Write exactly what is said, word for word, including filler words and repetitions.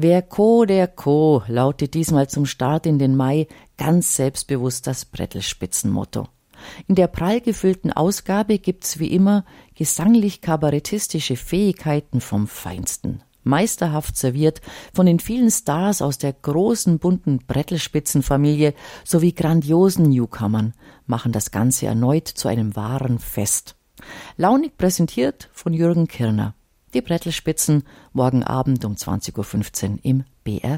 Wer Co, der Co, lautet diesmal zum Start in den Mai ganz selbstbewusst das Brettelspitzenmotto. In der prall gefüllten Ausgabe gibt's wie immer gesanglich-kabarettistische Fähigkeiten vom Feinsten. Meisterhaft serviert von den vielen Stars aus der großen, bunten Brettelspitzenfamilie sowie grandiosen Newcomern machen das Ganze erneut zu einem wahren Fest. Launig präsentiert von Jürgen Kirner. Die Brettelspitzen morgen Abend um zwanzig Uhr fünfzehn im B R